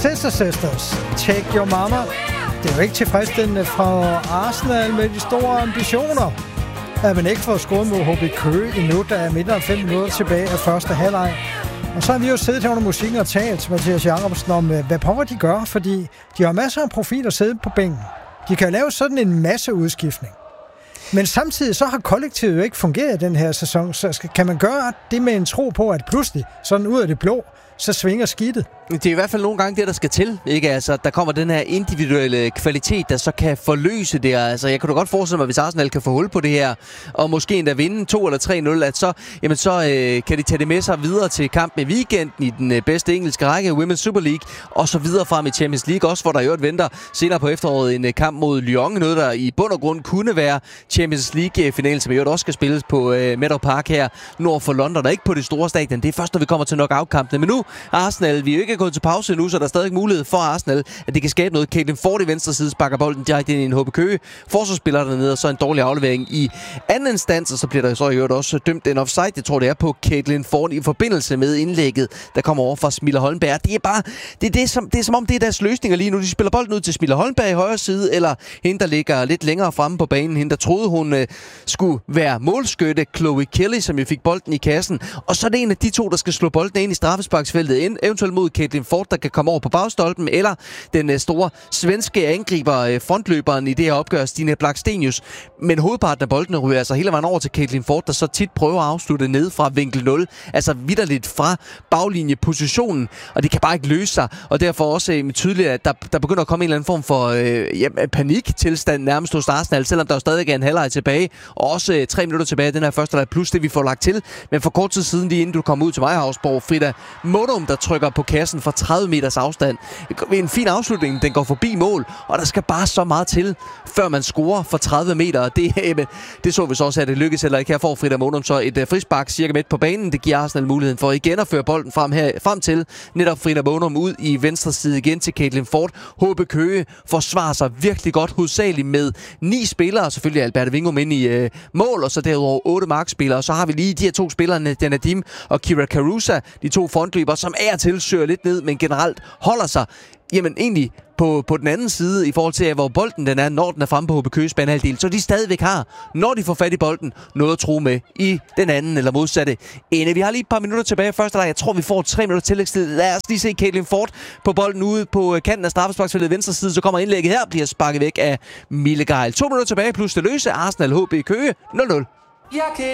Sisters, Take Your Mama. Det er jo ikke tilfredsstillende fra Arsenal med de store ambitioner, at man ikke får scoret mod HB Køge endnu. Der er mindre end 5 minutter tilbage af første halvleg. Og så har vi jo siddet her under musikken og talt med Mathias Jacobsen om, hvad pokker de gør, fordi de har masser af profiler siddet på bænken. De kan lave sådan en masse udskiftning. Men samtidig så har kollektivet jo ikke fungeret den her sæson, så kan man gøre det med en tro på, at pludselig, sådan ud af det blå, så svinger skidtet. Det er i hvert fald nogle gange det, der skal til, ikke? Altså, der kommer den her individuelle kvalitet, der så kan forløse det. Altså, jeg kan da godt forestille mig, hvis Arsenal kan få hul på det her, og måske endda vinde 2 eller 3-0, at så kan de tage det med sig videre til kampen i weekenden i den bedste engelske række, Women's Super League, og så videre frem i Champions League, også hvor der jo venter senere på efteråret en kamp mod Lyon, noget der i bund og grund kunne være Champions League-finalen, som jo også skal spilles på Meadow Park her nord for London, og ikke på det store stadion. Det er først, når vi kommer til knockout-kampene. Men nu, Arsenal, vi er jo ikke gået til pause nu, så der er stadig mulighed for Arsenal, at det kan skabe noget. Caitlin Ford i venstre side sparker bolden direkte ind i en HB Køge. Forsvarsspiller dernede, og så en dårlig aflevering i anden instans, og så bliver der så i øvrigt også dømt en offside. Jeg tror, det er på Caitlin Ford i forbindelse med indlægget, der kommer over fra Smilla Holmberg. Det er som om det er deres løsninger lige nu. De spiller bolden ud til Smilla Holmberg i højre side, eller hende, der ligger lidt længere fremme på banen. Hende, der troede, hun skulle være målskytte, Chloe Kelly, som jo fik bolden i kassen. Og så er det en af de to, der skal slå bolden ind i straffesparksfeltet, eventuelt mod Caitlin Ford, der kan komme over på bagstolpen, eller den store svenske angriber, frontløberen i det her opgør, Stine Blackstenius. Men hovedparten af bolden ryger altså hele vejen over til Caitlin Ford, der så tit prøver at afslutte ned fra vinkel 0. Altså vitterligt fra baglinjepositionen, og det kan bare ikke løse sig. Og derfor også tydeligt, at der begynder at komme en eller anden form for paniktilstand nærmest hos Arsenal, selvom der jo stadig er en halvleg tilbage, og også 3 minutter tilbage i den her første halvleg, plus det vi får lagt til. Men for kort tid siden, lige inden du kom ud til mig, Havsborg, Frida Modum, der trykker på kassen fra 30 meters afstand. En fin afslutning, den går forbi mål, og der skal bare så meget til, før man scorer for 30 meter. Det så vi så også, at det lykkes heller ikke. Her får Frida Modum så et frispark cirka midt på banen. Det giver Arsenal muligheden for igen at føre bolden frem til netop Frida Modum ud i venstre side igen til Caitlin Ford. HB Køge forsvarer sig virkelig godt, hovedsageligt med 9 spillere, selvfølgelig Alberte Vingum ind i mål, og så derudover 8 markspillere. Og så har vi lige de her 2 spillere, Nadim og Kira Carusa, de 2 frontløbere, som er til søger lidt ned, men generelt holder sig egentlig på den anden side i forhold til, hvor bolden den er, når den er fremme på HB Køges banehalvdel, så de stadigvæk har, når de får fat i bolden, noget at tro med i den anden eller modsatte ende. Vi har lige et par minutter tilbage i første leg. Jeg tror, vi får 3 minutter tillægstid. Lad os lige se Caitlin Ford på bolden ude på kanten af straffesparksfeltet venstre side, så kommer indlægget her, bliver sparket væk af Mille Geil. 2 minutter tilbage plus det løse. Arsenal HB Køge 0-0.